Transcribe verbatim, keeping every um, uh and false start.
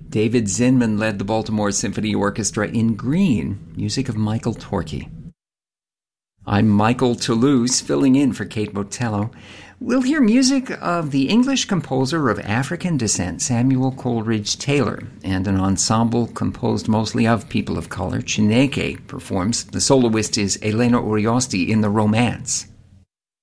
David Zinman led the Baltimore Symphony Orchestra in Green, music of Michael Torke. I'm Michael Toulouse, filling in for Kate Botello. We'll hear music of the English composer of African descent, Samuel Coleridge Taylor, and an ensemble composed mostly of people of color. Chineke performs. The soloist is Elena Uriosti in The Romance.